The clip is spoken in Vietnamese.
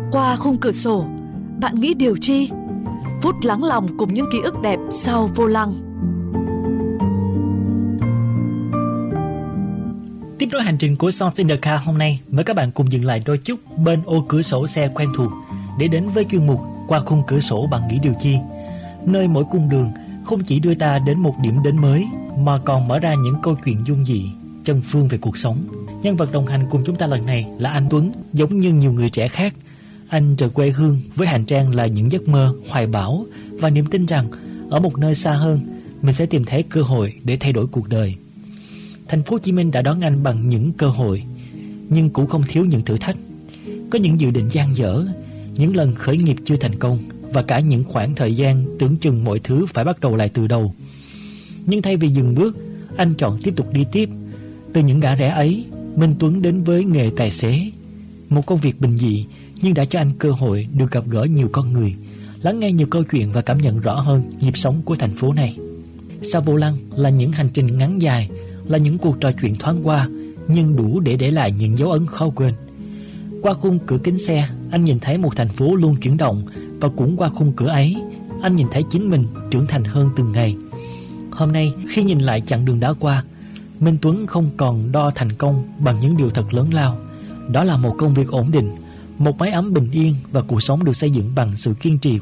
Qua khung cửa sổ, bạn nghĩ điều chi? Phút lắng lòng cùng những ký ức đẹp sau vô lăng. Tiếp nối hành trình của Songs in the Car hôm nay, mời các bạn cùng dừng lại đôi chút bên ô cửa sổ xe quen thuộc để đến với chuyên mục Qua khung cửa sổ bạn nghĩ điều chi, nơi mỗi cung đường không chỉ đưa ta đến một điểm đến mới mà còn mở ra những câu chuyện dung dị, chân phương về cuộc sống. Nhân vật đồng hành cùng chúng ta lần này là anh Tuấn. Giống như nhiều người trẻ khác, anh trở quê hương với hành trang là những giấc mơ, hoài bão và niềm tin rằng ở một nơi xa hơn mình sẽ tìm thấy cơ hội để thay đổi cuộc đời. Thành phố Hồ Chí Minh đã đón anh bằng những cơ hội, nhưng cũng không thiếu những thử thách. Có những dự định dang dở, những lần khởi nghiệp chưa thành công và cả những khoảng thời gian tưởng chừng mọi thứ phải bắt đầu lại từ đầu. Nhưng thay vì dừng bước, anh chọn tiếp tục đi tiếp. Từ những ngã rẽ ấy, Minh Tuấn đến với nghề tài xế, một công việc bình dị nhưng đã cho anh cơ hội được gặp gỡ nhiều con người, lắng nghe nhiều câu chuyện và cảm nhận rõ hơn nhịp sống của thành phố này. Sau vô lăng là những hành trình ngắn dài, là những cuộc trò chuyện thoáng qua nhưng đủ để lại những dấu ấn khó quên. Qua khung cửa kính xe, anh nhìn thấy một thành phố luôn chuyển động, và cũng qua khung cửa ấy, anh nhìn thấy chính mình trưởng thành hơn từng ngày. Hôm nay, khi nhìn lại chặng đường đã qua, Minh Tuấn không còn đo thành công bằng những điều thật lớn lao. Đó là một công việc ổn định, một mái ấm bình yên và cuộc sống được xây dựng bằng sự kiên trì